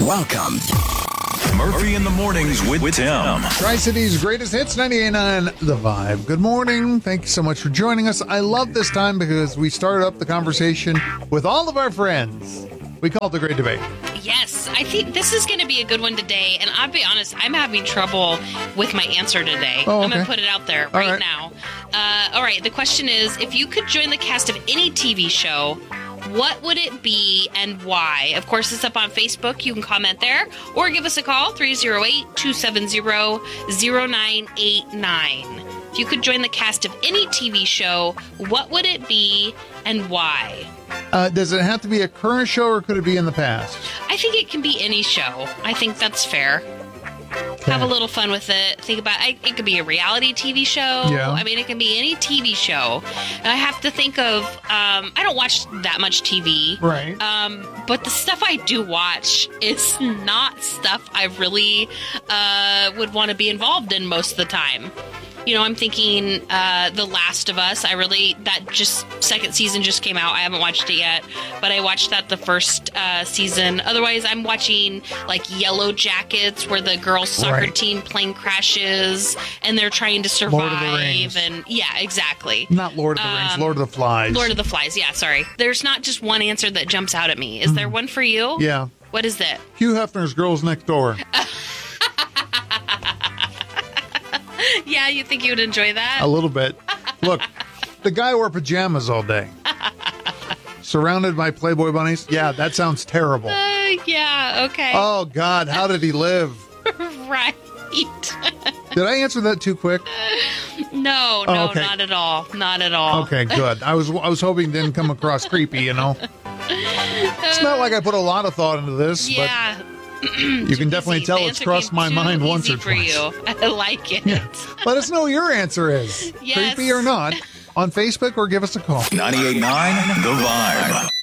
Welcome. Murphy in the Mornings with Tim. Tri-City's greatest hits, 98.9 The Vibe. Good morning. Thank you so much for joining us. I love this time because we started up the conversation with all of our friends. We call it the Great Debate. Yes, I think this is going to be a good one today. And I'll be honest, I'm having trouble with my answer today. Oh, okay. I'm going to put it out there right now. All right, the question is, if you could join the cast of any TV show, what would it be and why? Of course, it's up on Facebook. You can comment there or give us a call, 308-270-0989. If you could join the cast of any TV show, what would it be and why? Does it have to be a current show or could it be in the past? I think it can be any show. I think that's fair. Okay. Have a little fun with it. Think about it. It could be a reality TV show. Yeah. I mean, it can be any TV show. And I have to think of, I don't watch that much TV. Right. But the stuff I do watch is not stuff I really would want to be involved in most of the time. You know, I'm thinking The Last of Us. Second season just came out. I haven't watched it yet, but I watched that the first season. Otherwise, I'm watching like Yellow Jackets, where the girls' soccer team plane crashes and they're trying to survive. Lord of the Rings. And yeah, exactly. Not Lord of the Rings, Lord of the Flies. Lord of the Flies. Yeah, sorry. There's not just one answer that jumps out at me. Is there one for you? Yeah. What is it? Hugh Hefner's Girls Next Door. Yeah, you think you would enjoy that? A little bit. Look, the guy wore pajamas all day. Surrounded by Playboy bunnies. Yeah, that sounds terrible. Yeah, okay. Oh, God, how did he live? Right. Did I answer that too quick? No, okay. not at all. Not at all. Okay, good. I was hoping it didn't come across creepy, you know. It's not like I put a lot of thought into this, Yeah. but you can definitely tell it's crossed my mind once or twice. For you. I like it. Yeah. Let us know what your answer is. Yes. Creepy or not, on Facebook or give us a call. 98.9 The Vibe.